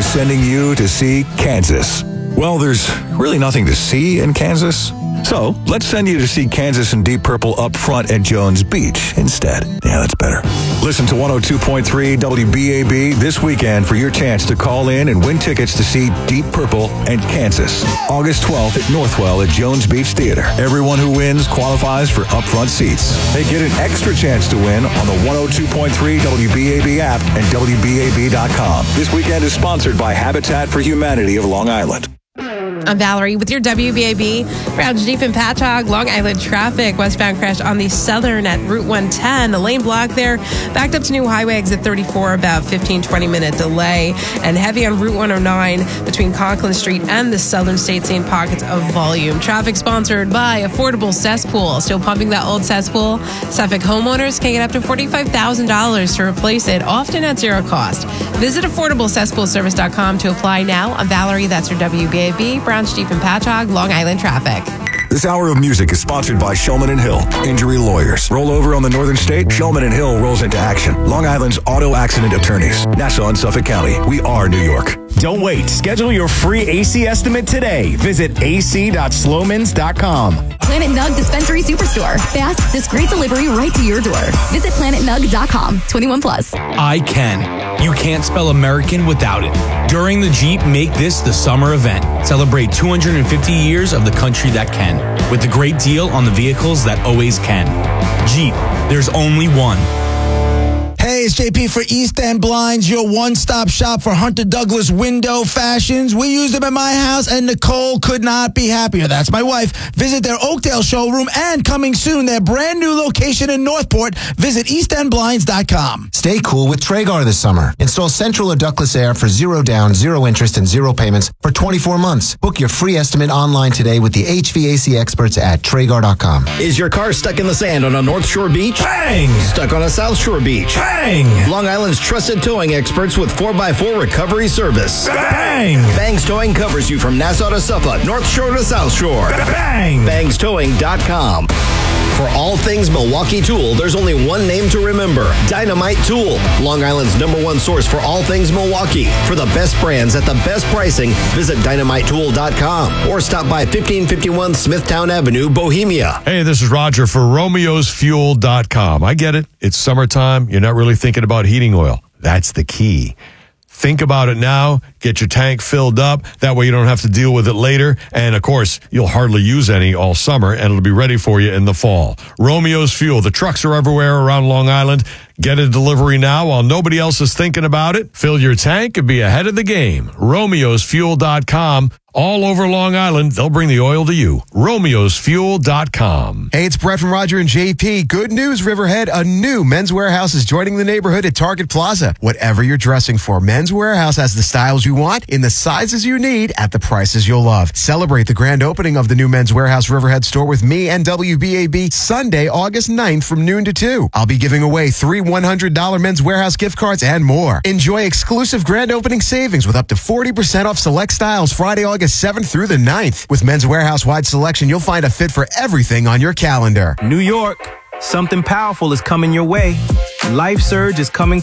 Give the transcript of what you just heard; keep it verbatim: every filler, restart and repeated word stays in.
sending you to see Kansas. Well, there's really nothing to see in Kansas. So, let's send you to see Kansas in Deep Purple up front at Jones Beach instead. Yeah, that's better. Listen to one oh two point three W B A B this weekend for your chance to call in and win tickets to see Deep Purple and Kansas. August twelfth at Northwell at Jones Beach Theater. Everyone who wins qualifies for upfront seats. They get an extra chance to win on the one oh two point three W B A B app and W B A B dot com. This weekend is sponsored by Habitat for Humanity of Long Island. I'm Valerie with your W B A B. Rounds Jeep and Patchogue, Long Island traffic. Westbound crash on the southern at Route one ten. A lane block there. Backed up to New Highway exit thirty-four, about fifteen, twenty minute delay. And heavy on Route one oh nine between Conklin Street and the southern state, seeing pockets of volume. Traffic sponsored by Affordable Cesspool. Still pumping that old cesspool? Suffolk homeowners can get up to forty-five thousand dollars to replace it, often at zero cost. Visit affordable cesspool service dot com to apply now. I'm Valerie. That's your W B A B. Browns, Jeep and Patchogue, Long Island traffic. This hour of music is sponsored by Shulman and Hill, Injury Lawyers. Roll over on the Northern State, Shulman and Hill rolls into action. Long Island's auto accident attorneys. Nassau and Suffolk County. We are New York. Don't wait. Schedule your free A C estimate today. Visit a c dot slomans dot com. Planet Nug Dispensary Superstore. Fast, discreet delivery right to your door. Visit planet nug dot com. twenty-one plus. I can. You can't spell American without it. During the Jeep Make This the Summer event. Celebrate two hundred fifty years of the country that can. With the great deal on the vehicles that always can. Jeep, there's only one. Hey, it's J P for East End Blinds, your one-stop shop for Hunter Douglas window fashions. We use them at my house, and Nicole could not be happier. That's my wife. Visit their Oakdale showroom, and coming soon, their brand-new location in Northport. Visit east end blinds dot com. Stay cool with Traegar this summer. Install central or ductless air for zero down, zero interest, and zero payments for twenty-four months. Book your free estimate online today with the H V A C experts at Traegar dot com. Is your car stuck in the sand on a North Shore beach? Bang! Stuck on a South Shore beach? Bang! Long Island's trusted towing experts with four by four recovery service. Bang! Bangs Towing covers you from Nassau to Suffolk, North Shore to South Shore. Bang! bangs towing dot com. For all things Milwaukee Tool, there's only one name to remember. Dynamite Tool. Long Island's number one source for all things Milwaukee. For the best brands at the best pricing, visit dynamite tool dot com or stop by fifteen fifty-one Smithtown Avenue, Bohemia. Hey, this is Roger for Romeos Fuel dot com. I get it. It's summertime. You're not really thinking about heating oil. That's the key. Think about it now. Get your tank filled up. That way you don't have to deal with it later. And, of course, you'll hardly use any all summer, and it'll be ready for you in the fall. Romeo's Fuel. The trucks are everywhere around Long Island. Get a delivery now while nobody else is thinking about it. Fill your tank and be ahead of the game. Romeos Fuel dot com. All over Long Island, they'll bring the oil to you. Romeos Fuel dot com. Hey, it's Brett from Roger and J P. Good news, Riverhead. A new Men's Warehouse is joining the neighborhood at Target Plaza. Whatever you're dressing for, Men's Warehouse has the styles you want in the sizes you need at the prices you'll love. Celebrate the grand opening of the new Men's Warehouse Riverhead store with me and W B A B Sunday, August ninth from noon to two. I'll be giving away three one hundred dollars Men's Warehouse gift cards and more. Enjoy exclusive grand opening savings with up to forty percent off select styles Friday, August seventh through the ninth. With Men's Warehouse wide selection, you'll find a fit for everything on your calendar. New York, something powerful is coming your way. Life Surge is coming